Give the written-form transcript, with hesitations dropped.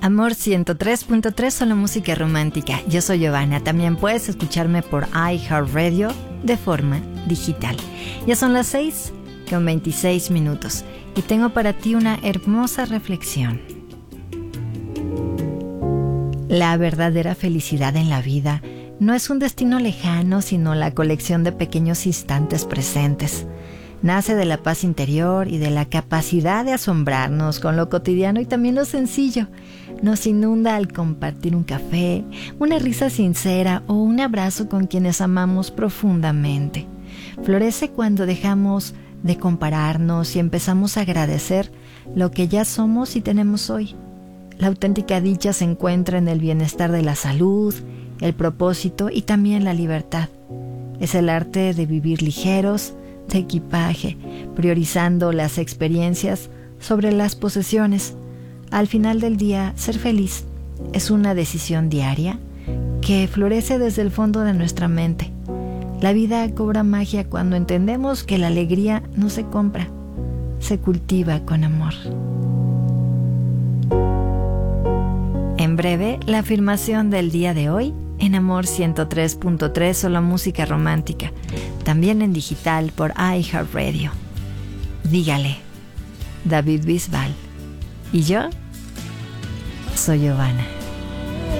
Amor 103.3, solo música romántica. Yo soy Giovanna. También puedes escucharme por iHeartRadio de forma digital. Ya son las 6:26 y tengo para ti una hermosa reflexión. La verdadera felicidad en la vida no es un destino lejano, sino la colección de pequeños instantes presentes. Nace de la paz interior y de la capacidad de asombrarnos con lo cotidiano y también lo sencillo. Nos inunda al compartir un café, una risa sincera o un abrazo con quienes amamos profundamente. Florece cuando dejamos de compararnos y empezamos a agradecer lo que ya somos y tenemos hoy. La auténtica dicha se encuentra en el bienestar de la salud, el propósito y también la libertad. Es el arte de vivir ligeros, de equipaje, priorizando las experiencias sobre las posesiones. Al final del día, ser feliz es una decisión diaria que florece desde el fondo de nuestra mente. La vida cobra magia cuando entendemos que la alegría no se compra, se cultiva con amor. En breve, la afirmación del día de hoy en Amor 103.3, solo música romántica, también en digital por iHeartRadio. Dígale, David Bisbal. Y yo soy Giovanna.